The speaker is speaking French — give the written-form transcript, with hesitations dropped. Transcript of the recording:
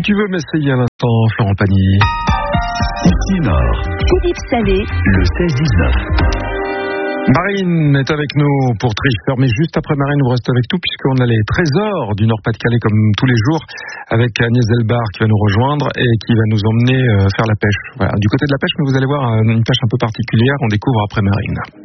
tu veux m'essayer à l'instant, Florent Pagny. Nord. Philippe Salé. Le 16-19. Marine est avec nous pour Tricheur, mais juste après Marine, vous restez avec nous puisqu'on a les trésors du Nord-Pas-de-Calais comme tous les jours avec Agnès Delbar qui va nous rejoindre et qui va nous emmener faire la pêche. Voilà, du côté de la pêche, mais vous allez voir une pêche un peu particulière, on découvre après Marine.